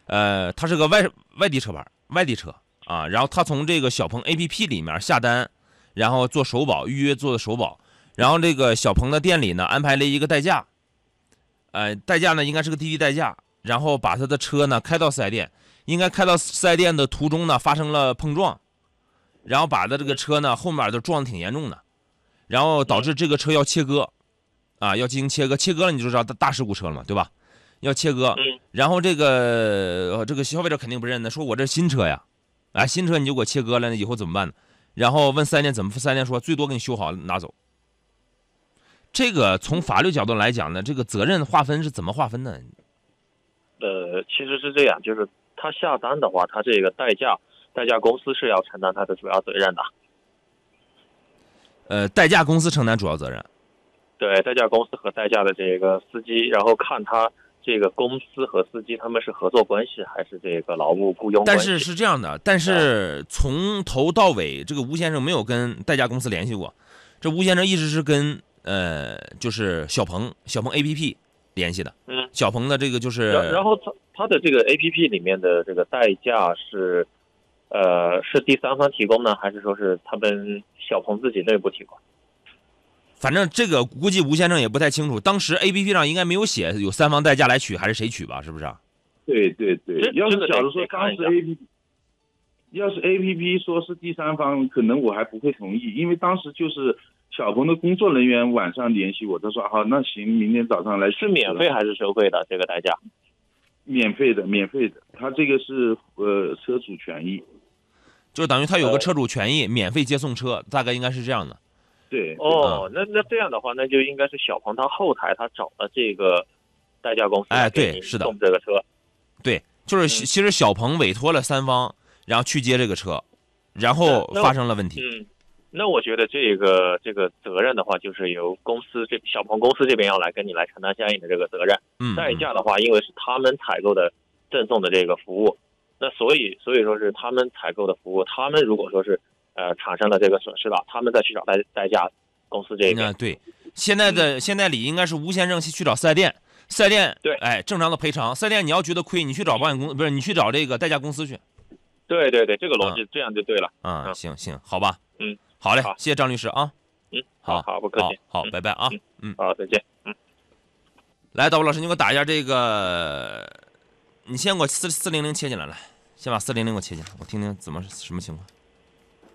它是个外地车牌，外地车啊。然后他从这个小鹏 APP 里面下单，然后做首保，预约做的首保。然后这个小鹏的店里呢安排了一个代驾，代驾呢应该是个滴滴代驾，然后把他的车呢开到4S店，应该开到4S店的途中呢发生了碰撞，然后把他这个车呢后面就撞得挺严重的，然后导致这个车要切割，啊，要进行切割，切割了你就知道大事故车了嘛，对吧？要切割，然后这个消费者肯定不认的，说我这新车呀，新车你就给我切割了，那以后怎么办呢？然后问4S店怎么，4S店说最多给你修好拿走。这个从法律角度来讲呢，这个责任划分是怎么划分的？ 其实是这样，就是他下单的话，他这个代驾公司是要承担他的主要责任的。代驾公司承担主要责任。 对，代驾公司和代驾的这个司机，然后看他这个公司和司机他们是合作关系还是这个劳务雇佣关系。 但是是这样的，但是从头到尾，这个吴先生没有跟代驾公司联系过，这吴先生一直是跟就是小鹏 APP 联系的。小鹏的这个就是， 然后他的这个 APP 里面的这个代驾是第三方提供呢，还是说是他们小鹏自己内部提供？ 反正这个估计吴先生也不太清楚，当时 APP 上应该没有写有3方代驾来取还是谁取吧，是不是？ 对，要是假如说当时 APP 说是第三方，可能我还不会同意，因为当时就是小鹏的工作人员晚上联系我，他说好，那行，明天早上来。 是免费还是收费的这个代驾？ 免费的，他这个是车主权益， 就等于他有个车主权益，免费接送车，大概应该是这样的。 对。 那这样的话，那就应该是小鹏他后台他找了这个代驾公司， 对，是的， 送这个车。 对，就是其实小鹏委托了3方，然后去接这个车，然后发生了问题。 那我觉得这个责任的话，就是由小鹏公司这边要来跟你来承担相应的这个责任。代驾的话，因为是他们采购的赠送的这个服务，那所以说是他们采购的服务，他们如果说是产生了这个损失了，他们再去找代驾公司这边。 对，现在理应该是吴先生去找4S店，4S店对， 正常的赔偿。4S店你要觉得亏，你去找保险公司，不是你去找这个代驾公司去。 对，这个逻辑这样就对了。 行，好吧。好嘞，谢谢张律师啊。 好，不客气。 好，拜拜啊。 好，再见。 来，导播老师，你给我打一下这个，你先给我400切进来，先把400给我切进来，我听听什么情况。